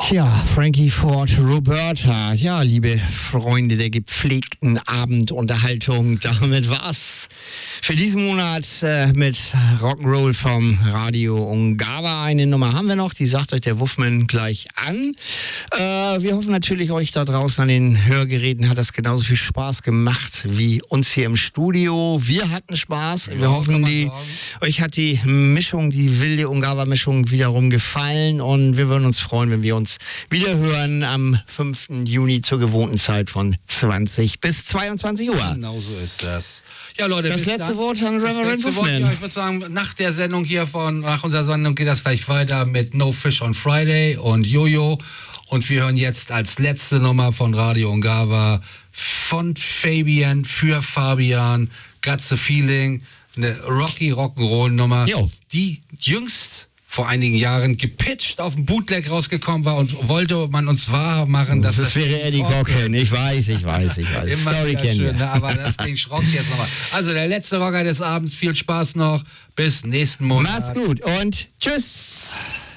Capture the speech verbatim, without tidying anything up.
Tja, Frankie Ford, Roberta. Ja, liebe Freunde der gepflegten Abendunterhaltung, damit war's für diesen Monat äh, mit Rock'n'Roll vom Radio Ungava. Eine Nummer haben wir noch, die sagt euch der Wuffman gleich an. Äh, wir hoffen natürlich, euch da draußen an den Hörgeräten hat das genauso viel Spaß gemacht wie uns hier im Studio. Wir hatten Spaß. Ja, wir hoffen, die, euch hat die Mischung, die wilde Ungava-Mischung wiederum gefallen und wir würden uns freuen, wenn wir uns wieder hören am fünften Juni zur gewohnten Zeit von zwanzig bis zweiundzwanzig Uhr. Genau so ist das. Ja, Leute, das letzte dann. Wort an Reverend Wuffman. Ja, ich würde sagen, nach der Sendung hier von, nach unserer Sendung geht das gleich weiter mit No Fish on Friday und Jojo. Und wir hören jetzt als letzte Nummer von Radio Ungava von Fabian für Fabian, Got the Feeling, eine Rocky Rock'n'Roll Nummer, jo. die jüngst vor einigen Jahren gepitcht auf dem Bootleg rausgekommen war und wollte man uns wahr machen, dass das, das wäre Eddie Cochran. Ich weiß, ich weiß, ich weiß. Immer Story schön, kennen wir. ne? Aber das Ding schrockt jetzt nochmal. Also der letzte Rocker des Abends. Viel Spaß noch. Bis nächsten Monat. Macht's gut und tschüss.